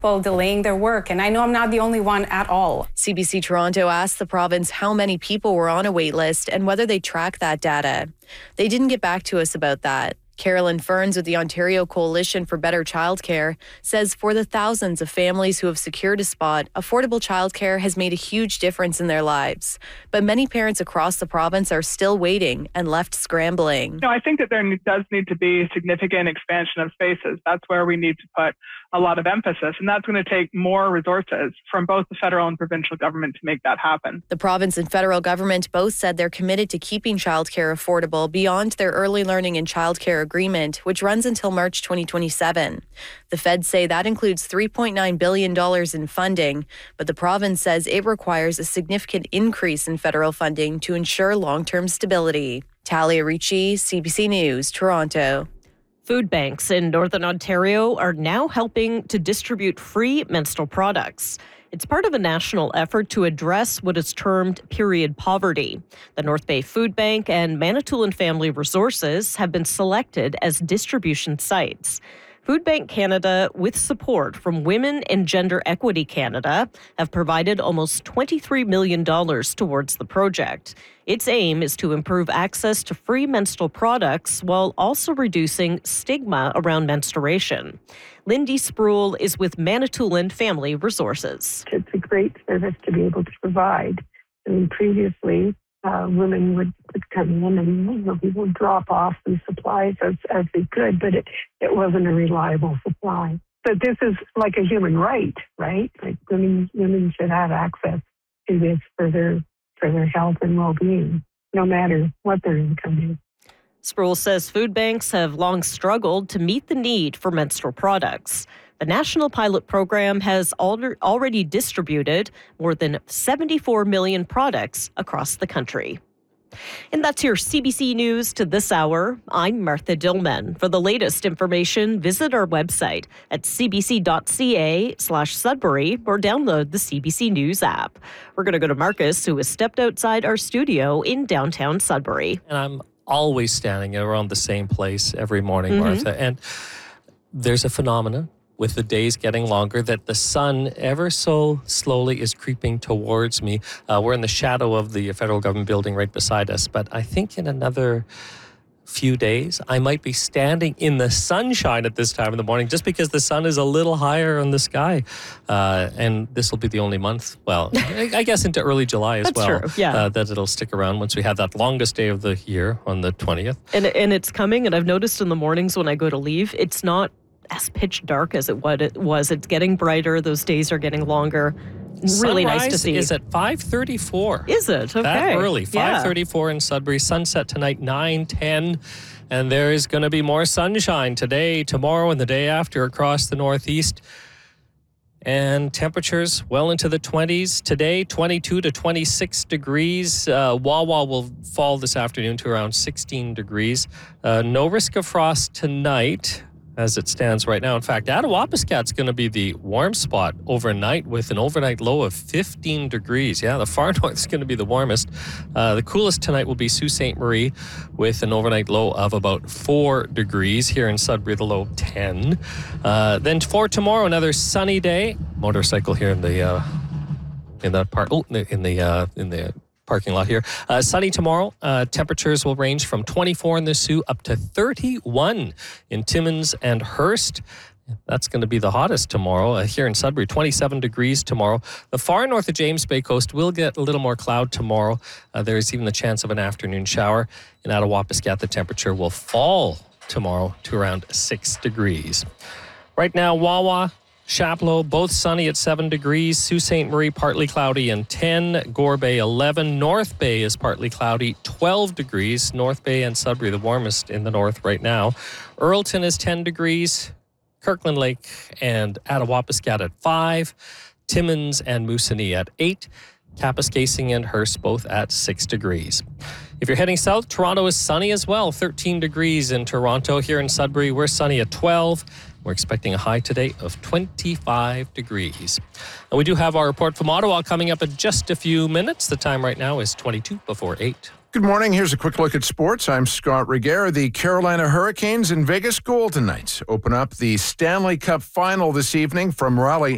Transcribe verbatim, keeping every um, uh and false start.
people delaying their work, and I know I'm not the only one at all. C B C Toronto asked the province how many people were on a wait list and whether they track that data. They didn't get back to us about that. Carolyn Ferns with the Ontario Coalition for Better Childcare says for the thousands of families who have secured a spot, affordable childcare has made a huge difference in their lives. But many parents across the province are still waiting and left scrambling. No, I think that there does need to be significant expansion of spaces. That's where we need to put a lot of emphasis, and that's going to take more resources from both the federal and provincial government to make that happen. The province and federal government both said they're committed to keeping childcare affordable beyond their early learning and childcare agreement, which runs until March twenty twenty-seven. The feds say that includes three point nine billion dollars in funding, but the province says it requires a significant increase in federal funding to ensure long-term stability. Talia Ricci, C B C News, Toronto. Food banks in Northern Ontario are now helping to distribute free menstrual products. It's part of a national effort to address what is termed period poverty. The North Bay Food Bank and Manitoulin Family Resources have been selected as distribution sites. Food Bank Canada, with support from Women and Gender Equity Canada, have provided almost twenty-three million dollars towards the project. Its aim is to improve access to free menstrual products while also reducing stigma around menstruation. Lindy Spruill is with Manitoulin Family Resources. It's a great service to be able to provide. I mean, previously, uh, women would, would come in and you know, we would drop off these supplies as, as they could, but it, it wasn't a reliable supply. But this is like a human right, right? Like women, women should have access to this for their for their health and well-being, no matter what their income is. Spruill says food banks have long struggled to meet the need for menstrual products. The national pilot program has already distributed more than seventy-four million products across the country. And that's your C B C News to this hour. I'm Martha Dillman. For the latest information, visit our website at cbc.ca slash Sudbury or download the C B C News app. We're going to go to Marcus, who has stepped outside our studio in downtown Sudbury. And I'm always standing around the same place every morning, Mm-hmm. Martha. And there's a phenomenon with the days getting longer that the sun ever so slowly is creeping towards me. Uh, we're in the shadow of the federal government building right beside us, but I think in another few days, I might be standing in the sunshine at this time in the morning just because the sun is a little higher in the sky. Uh, and this will be the only month, well, I, I guess into early July as That's well, true, yeah. uh, that it'll stick around once we have that longest day of the year on the twentieth. And, and it's coming, and I've noticed in the mornings when I go to leave, it's not as pitch dark as it what it was. It's getting brighter. Those days are getting longer. Really Sunrise nice to see. Is at five thirty-four. Is it? Okay. That early. Yeah. five thirty-four in Sudbury. Sunset tonight, nine ten. And there is going to be more sunshine today, tomorrow, and the day after across the Northeast. And temperatures well into the twenties. Today, twenty-two to twenty-six degrees. Uh, Wawa will fall this afternoon to around sixteen degrees. Uh, no risk of frost tonight as it stands right now. In fact, Attawapiscat's going to be the warm spot overnight with an overnight low of fifteen degrees. Yeah, the far north is going to be the warmest. Uh, the coolest tonight will be Sault Ste. Marie with an overnight low of about four degrees. Here in Sudbury, the low ten. Uh, then for tomorrow, another sunny day. Motorcycle here in the uh, in the park. Oh, in the uh, in the parking lot here. Uh, sunny tomorrow. Uh, temperatures will range from twenty-four in the Sault up to thirty-one in Timmins and Hearst. That's going to be the hottest tomorrow. Uh, here in Sudbury, twenty-seven degrees tomorrow. The far north of James Bay coast will get a little more cloud tomorrow. Uh, there is even the chance of an afternoon shower. In Attawapiskat, the temperature will fall tomorrow to around six degrees. Right now, Wawa, Chapleau, both sunny at seven degrees. Sault Ste. Marie, partly cloudy and ten. Gore Bay, eleven. North Bay is partly cloudy, twelve degrees. North Bay and Sudbury, the warmest in the north right now. Earlton is ten degrees. Kirkland Lake and Attawapiskat at five. Timmins and Moosonee at eight. Kapuskasing and Hearst both at six degrees. If you're heading south, Toronto is sunny as well. thirteen degrees in Toronto. Here in Sudbury, we're sunny at twelve. We're expecting a high today of twenty-five degrees. And we do have our report from Ottawa coming up in just a few minutes. The time right now is twenty-two before eight. Good morning. Here's a quick look at sports. I'm Scott Reguer. The Carolina Hurricanes and Vegas Golden Knights open up the Stanley Cup final this evening from Raleigh